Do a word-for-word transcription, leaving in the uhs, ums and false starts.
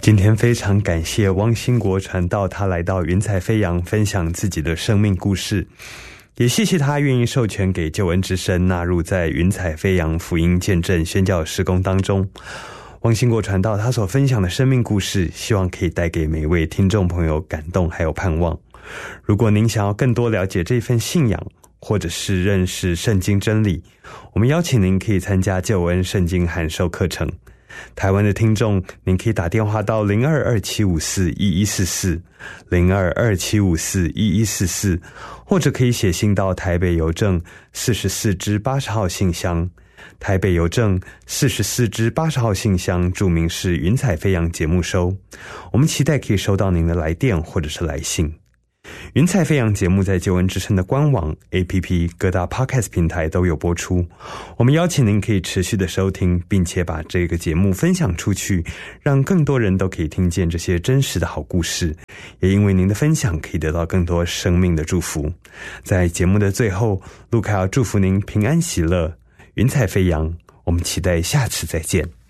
今天非常感谢汪兴国传道，他来到云彩飞扬分享自己的生命故事，也谢谢他愿意授权给救恩之声纳入在云彩飞扬福音见证宣教事工当中。汪兴国传道他所分享的生命故事，希望可以带给每一位听众朋友感动还有盼望。如果您想要更多了解这份信仰，或者是认识圣经真理，我们邀请您可以参加救恩圣经函授课程。台湾的听众，您可以打电话到零二二七五四一一四四 零二二七五四一一四四，或者可以写信到台北邮政四十四支八十号信箱，台北邮政四十四支八十号信箱，注明是云彩飞扬节目收。我们期待可以收到您的来电或者是来信。云彩飞扬节目在救恩之声的官网 A P P 各大 Podcast 平台都有播出，我们邀请您可以持续的收听，并且把这个节目分享出去，让更多人都可以听见这些真实的好故事，也因为您的分享可以得到更多生命的祝福。在节目的最后，路卡要祝福您平安喜乐，云彩飞扬，我们期待下次再见。